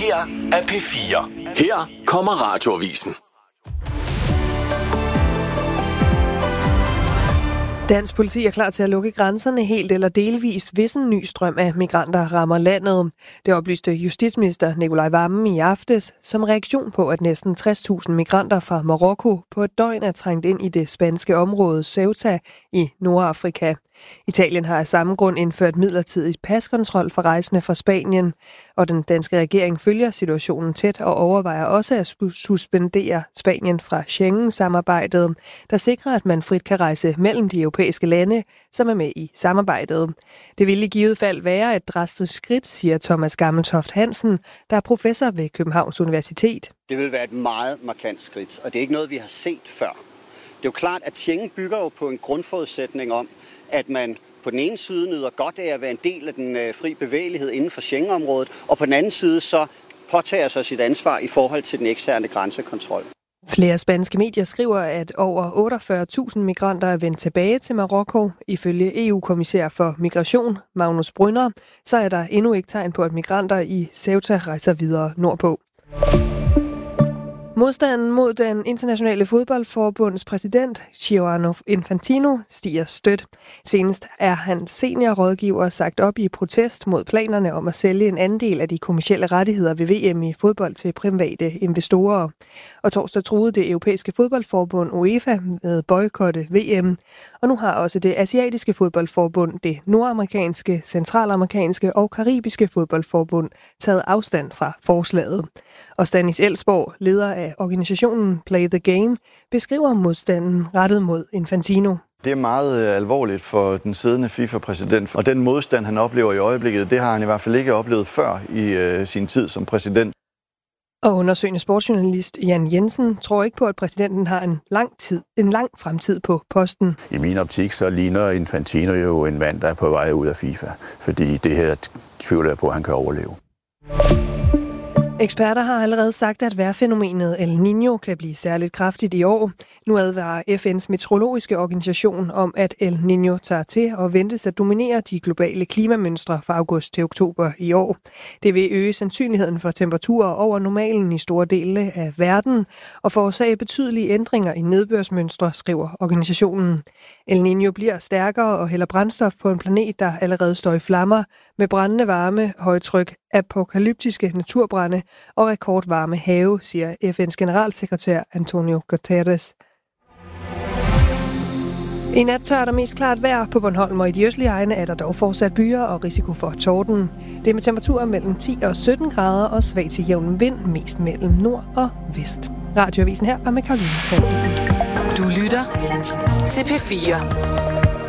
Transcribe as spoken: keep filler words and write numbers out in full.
her er P fire. Her kommer Radioavisen. Dansk politi er klar til at lukke grænserne helt eller delvist, hvis en ny strøm af migranter rammer landet. Det oplyste justitsminister Nicolai Wammen i aftes som reaktion på, at næsten tres tusind migranter fra Marokko på et døgn er trængt ind i det spanske område Ceuta i Nordafrika. Italien har af samme grund indført midlertidig paskontrol for rejsende fra Spanien, og den danske regering følger situationen tæt og overvejer også at suspendere Spanien fra Schengen-samarbejdet, der sikrer, at man frit kan rejse mellem de europæiske lande, som er med i samarbejdet. Det vil i givet fald være et drastisk skridt, siger Thomas Gammeltoft Hansen, der er professor ved Københavns Universitet. Det vil være et meget markant skridt, og det er ikke noget, vi har set før. Det er jo klart, at Schengen bygger jo på en grundforudsætning om, at man på den ene side nyder godt af at være en del af den øh, fri bevægelighed inden for Schengen-området, og på den anden side så påtager sig sit ansvar i forhold til den eksterne grænsekontrol. Flere spanske medier skriver, at over otteogfyrre tusind migranter er vendt tilbage til Marokko. Ifølge E U-kommissær for migration, Magnus Brunner, så er der endnu ikke tegn på, at migranter i Ceuta rejser videre nordpå. Modstanden mod den internationale fodboldforbunds præsident, Gianni Infantino, stiger stødt. Senest er hans seniorrådgiver sagt op i protest mod planerne om at sælge en andel af de kommercielle rettigheder ved V M i fodbold til private investorer. Og torsdag truede det europæiske fodboldforbund UEFA med boykotte V M. Og nu har også det asiatiske fodboldforbund, det nordamerikanske, centralamerikanske og karibiske fodboldforbund taget afstand fra forslaget. Og Stanis Elsborg, leder af organisationen Play the Game, beskriver modstanden rettet mod Infantino. Det er meget alvorligt for den siddende FIFA-præsident, og den modstand, han oplever i øjeblikket, det har han i hvert fald ikke oplevet før i øh, sin tid som præsident. Og undersøgende sportsjournalist Jan Jensen tror ikke på, at præsidenten har en lang tid, en lang fremtid på posten. I min optik så ligner Infantino jo en mand, der er på vej ud af FIFA, fordi det her tvivler jeg på, at han kan overleve. Eksperter har allerede sagt, at vejrfænomenet El Niño kan blive særligt kraftigt i år. Nu advarer F N's meteorologiske organisation om, at El Niño tager til og ventes at dominere de globale klimamønstre fra august til oktober i år. Det vil øge sandsynligheden for temperaturer over normalen i store dele af verden og forårsage betydelige ændringer i nedbørsmønstre, skriver organisationen. El Niño bliver stærkere og hælder brændstof på en planet, der allerede står i flammer med brændende varme, højtryk, apokalyptiske naturbrande og rekordvarme have, siger F N's generalsekretær Antonio Guterres. I nat tørt og mest klart vejr på Bornholm, og i de østlige egne er der dog fortsat byer og risiko for torden. Det er med temperaturer mellem ti og sytten grader og svag til jævn vind, mest mellem nord og vest. Radioavisen her var med Karoline. Du lytter til P fire.